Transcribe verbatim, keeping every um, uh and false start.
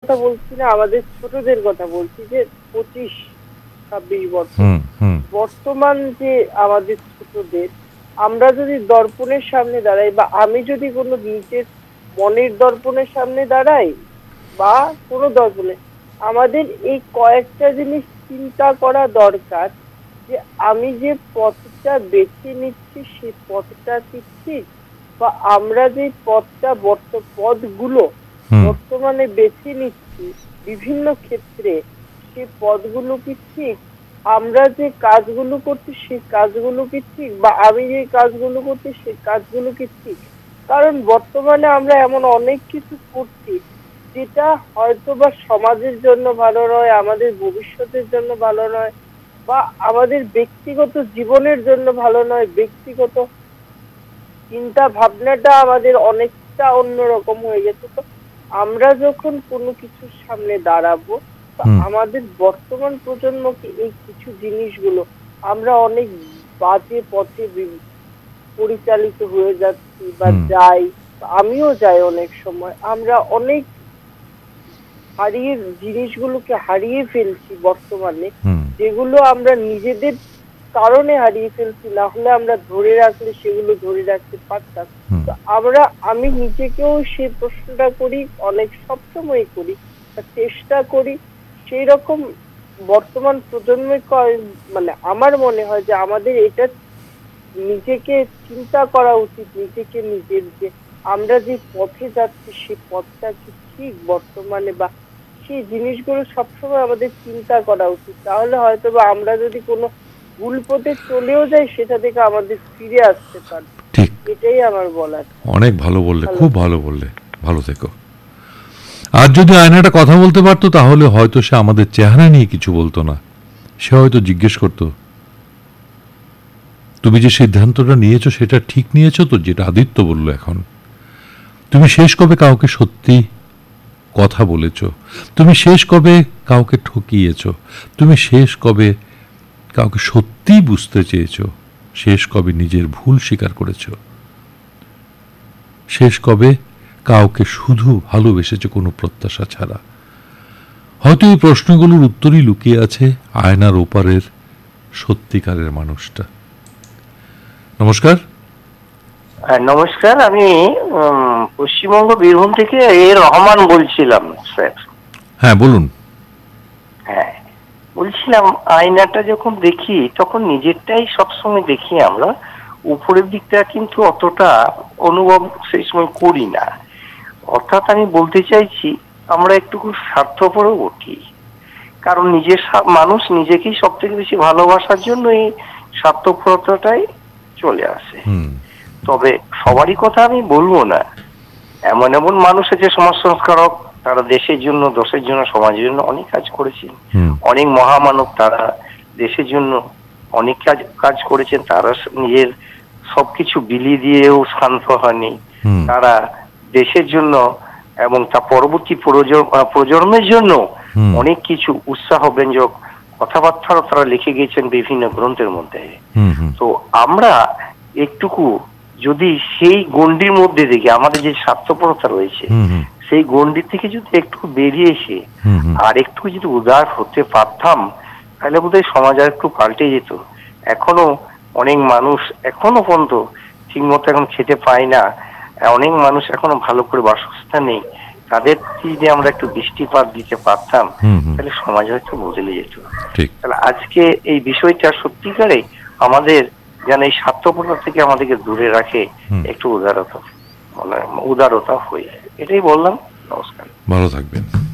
কথা বলছি না, আমাদের ছোটদের কথা বলছি, যে পঁচিশ ছাব্বিশ বছর বর্তমান যে আমাদের ছোটদের, আমরা যদি দর্পণের সামনে দাঁড়াই, বা আমি যদি কোনো নিজের মনের দর্পণের সামনে দাঁড়াই বা কোনো দর্পণে, আমাদের এই কয়েকটা জিনিস চিন্তা করা দরকার যে আমি যে পথটা বেছে নিচ্ছি সেই পথটা কি ঠিক, বা আমরা যে পথটা বর্ত পথগুলো বর্তমানে বেছে নিচ্ছি বিভিন্ন ক্ষেত্রে সেই পথগুলো কি ঠিক, আমরা যে কাজগুলো করছি সেই কাজগুলো কি ঠিক, বা আমি যে কাজগুলো করছি সেই কাজগুলো কি ঠিক। কারণ বর্তমানে আমরা এমন অনেক কিছু করছি যেটা হয়তো বা সমাজের জন্য ভালো নয়, আমাদের ভবিষ্যতের জন্য ভালো নয়, বা আমাদের ব্যক্তিগত জীবনের জন্য ভালো নয়, ব্যক্তিগত চিন্তা ভাবনাটা আমাদের অনেকটা অন্যরকম হয়ে গেছে। তো আমরা যখন কোনো কিছুর সামনে দাঁড়াবো, আমাদের বর্তমান প্রজন্মকে এই কিছু জিনিসগুলো, আমরা অনেক বাজে পথে পরিচালিত হয়ে যাচ্ছি বা যাই, আমিও যাই অনেক সময়, আমরা অনেক হারিয়ে জিনিসগুলোকে হারিয়ে ফেলছি বর্তমানে, যেগুলো আমরা নিজেদের কারণে হারিয়ে ফেলছি, না হলে আমরা ধরে রাখলে সেগুলো ধরে রাখতে পারতাম। তো আমরা আমি নিজেকেও সেই প্রশ্নটা করি, অনেক সবসময় করি, চেষ্টা করি সেই রকম বর্তমান প্রজন্মে, মানে আমার মনে হয় যে আমাদের এটা নিজেকে চিন্তা করা উচিত, নিজেকে নিজের, যে আমরা যে পথে যাচ্ছি সেই পথটা কি ঠিক বর্তমানে, বা সেই জিনিসগুলো সবসময় আমাদের চিন্তা করা উচিত। তাহলে হয়তো বা আমরা যদি কোনো ভুল পথে চলেও যাই, সেটা থেকে আমাদের ফিরে আসতে পারবে। ঠিক, এটাই আমার বলার। অনেক ভালো বললে, খুব ভালো বললে, ভালো থেকো। আর যদি আয়নাটা কথা বলতে পারতো তাহলে হয়তো সে আমাদের চেহারা নিয়ে কিছু বলতো না, সে হয়তো জিজ্ঞেস করতো তুমি যে সিদ্ধান্তটা নিয়েছো সেটা ঠিক নিয়েছো তো, যেটা আদিত্য বলল এখন। তুমি শেষ কবে কাউকে সত্যি কথা বলেছ, তুমি শেষ কবে কাউকে ঠকিয়েছ, তুমি শেষ কবে কাউকে সত্যি বুঝতে চেয়েছো, শেষ কবে নিজের ভুল স্বীকার করেছ, শেষ কবে কাউকে শুধু ভালোবেসেছে কোনো প্রত্যাশা ছাড়া। হয়তো এই প্রশ্নগুলোর উত্তরই লুকিয়ে আছে আয়নার ওপারের সত্যিকারের মানুষটা। নমস্কার। নমস্কার, আমি পশ্চিমবঙ্গ বীরভূম থেকে এ রহমান বলছিলাম স্যার। হ্যাঁ বলুন। হ্যাঁ বলছিলাম, আয়নাটা যখন দেখি তখন নিজেরটাই সবসময় দেখি আমরা, উপরের দিকটা কিন্তু অতটা অনুভব সেই সময় করি না। অর্থাৎ আমি বলতে চাইছি আমরা একটু স্বার্থপরও উঠি, কারণ নিজের মানুষ নিজেকেই সব থেকে বেশি ভালোবাসার জন্য এই স্বার্থপরতাটাই চলে আসে। তবে সবারই কথা আমি বলবো না, এমন এমন মানুষ আছে সমাজ সংস্কারক, তারা দেশের জন্য, দেশের জন্য, সমাজের জন্য অনেক কাজ করেছেন, অনেক মহামানব, তারা দেশের জন্য অনেক কাজ কাজ করেছেন, তারা নিজের সবকিছু বিলিয়ে দিয়েও শান্ত হয়নি, তারা দেশের জন্য এবং তা পরবর্তী প্রজন্মের জন্য অনেক কিছু উৎসাহ ব্যঞ্জক কথাবার্তাও তারা লিখে গিয়েছেন বিভিন্ন গ্রন্থের মধ্যে। তো আমরা একটুকু যদি সেই গণ্ডির মধ্যে দেখি, আমাদের যে স্বার্থপরতা রয়েছে সেই গণ্ডির থেকে যদি একটু বেরিয়ে এসে আর একটু যদি উদার হতে পারতাম, তাহলে বোধহয় সমাজ আর একটু পাল্টে যেত। এখনো অনেক মানুষ এখনো পর্যন্ত ঠিক মতো এখন খেতে পায় না, অনেক মানুষ এখনো ভালো করে বাসস্থান নেই, তাদের যদি আমরা একটু দৃষ্টিপাত দিতে পারতাম তাহলে সমাজ হয়তো বদলে যেত। তাহলে আজকে এই বিষয়টা সত্যিকারে আমাদের যেন এই স্বার্থপরতা থেকে আমাদেরকে দূরে রাখে, একটু উদারতা, মানে উদারতা হয়ে, এটাই বললাম। নমস্কার, ভালো থাকবেন।